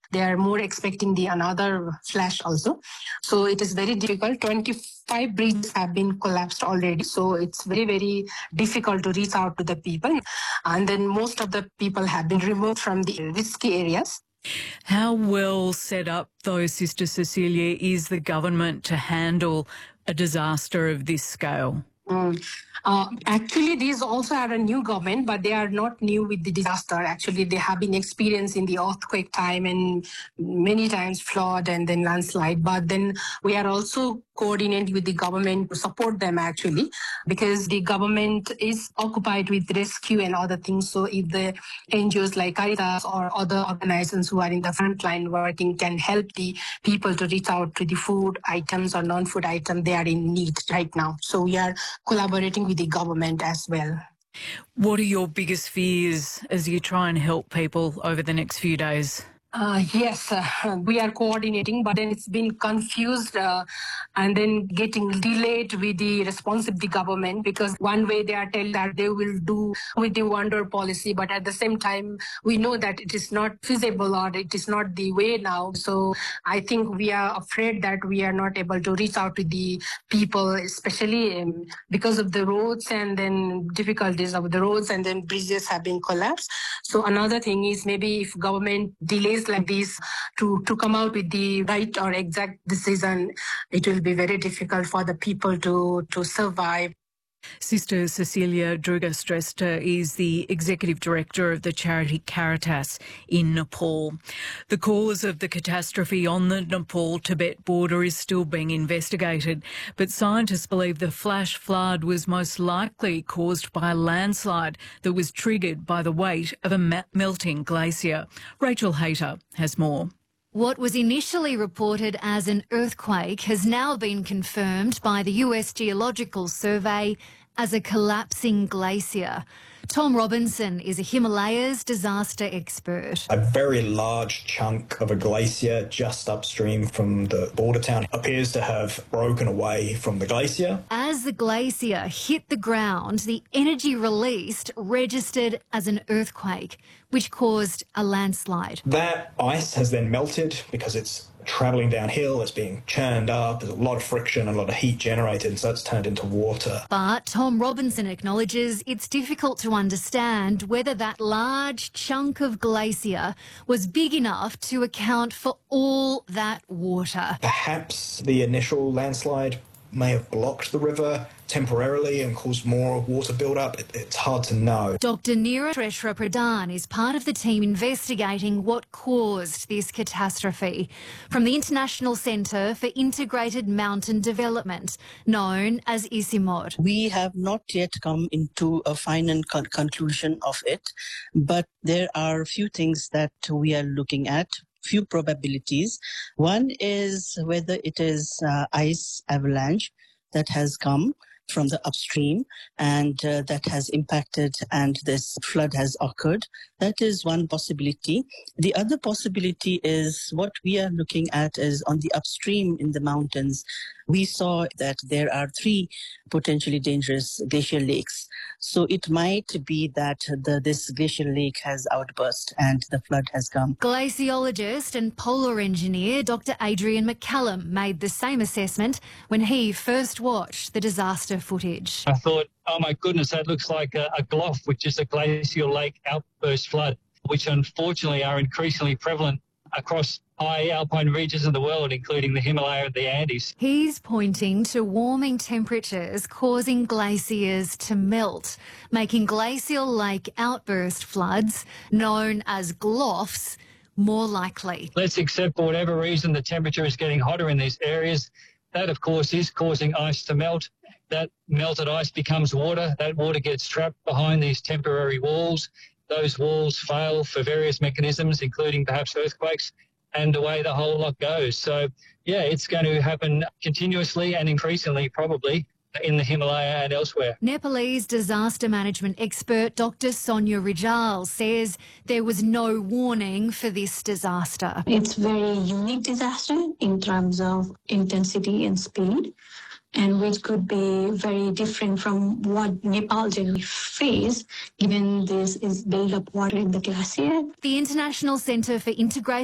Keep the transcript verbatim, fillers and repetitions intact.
they are more expecting the another flash also. So it is very difficult. twenty-five bridges have been collapsed already. So it's very, very difficult to reach out to the people. And then most of the people have been removed from the risky areas. How well set up, though, Sister Cecilia, is the government to handle a disaster of this scale? Mm. Uh, actually, these also are a new government, but they are not new with the disaster. Actually, they have been experienced in the earthquake time and many times flood and then landslide. But then we are also coordinating with the government to support them, actually, because the government is occupied with rescue and other things. So if the N G Os like Caritas or other organizations who are in the front line working can help the people to reach out to the food items or non-food items they are in need right now. So we are collaborating with the government as well. What are your biggest fears as you try and help people over the next few days? Uh, yes, uh, we are coordinating, but then it's been confused uh, and then getting delayed with the response of the government, because one way they are telling that they will do with the wonder policy, but at the same time, we know that it is not feasible or it is not the way now. So I think we are afraid that we are not able to reach out to the people, especially um, because of the roads and then difficulties of the roads and then bridges have been collapsed. So another thing is maybe if government delays like this to, to come out with the right or exact decision, it will be very difficult for the people to, to survive. Sister Cecilia Druga-Shrestha is the Executive Director of the charity Caritas in Nepal. The cause of the catastrophe on the Nepal-Tibet border is still being investigated, but scientists believe the flash flood was most likely caused by a landslide that was triggered by the weight of a melting glacier. Rachel Hayter has more. What was initially reported as an earthquake has now been confirmed by the U S Geological Survey as a collapsing glacier. Tom Robinson is a Himalayas disaster expert. A very large chunk of a glacier just upstream from the border town appears to have broken away from the glacier. As the glacier hit the ground, the energy released registered as an earthquake, which caused a landslide. That ice has then melted because it's travelling downhill, it's being churned up, there's a lot of friction and a lot of heat generated, so it's turned into water. But Tom Robinson acknowledges it's difficult to understand whether that large chunk of glacier was big enough to account for all that water. Perhaps the initial landslide may have blocked the river temporarily and caused more water build-up. It, it's hard to know. Doctor Neera Treshra Pradhan is part of the team investigating what caused this catastrophe from the International Centre for Integrated Mountain Development, known as ICIMOD. We have not yet come into a final con- conclusion of it, but there are a few things that we are looking at. Few probabilities. One is whether it is uh, ice avalanche that has come from the upstream and uh, that has impacted and this flood has occurred. That is one possibility. The other possibility is what we are looking at is on the upstream in the mountains. We saw that there are three potentially dangerous glacial lakes. So it might be that the, this glacial lake has outburst and the flood has come. Glaciologist and polar engineer Doctor Adrian McCallum made the same assessment when he first watched the disaster footage. I thought, oh my goodness, that looks like a, a G L O F, which is a glacial lake outburst flood, which unfortunately are increasingly prevalent across high alpine regions in the world, including the Himalaya and the Andes. He's pointing to warming temperatures causing glaciers to melt, making glacial lake outburst floods, known as G L O Fs, more likely. Let's accept for whatever reason the temperature is getting hotter in these areas. That, of course, is causing ice to melt. That melted ice becomes water. That water gets trapped behind these temporary walls. Those walls fail for various mechanisms, including perhaps earthquakes, and away the whole lot goes. So, yeah, it's going to happen continuously and increasingly probably in the Himalaya and elsewhere. Nepalese disaster management expert Doctor Sonia Rijal says there was no warning for this disaster. It's a very unique disaster in terms of intensity and speed, and which could be very different from what Nepal generally face, given this is build-up water in the glacier. The International Centre for Integrated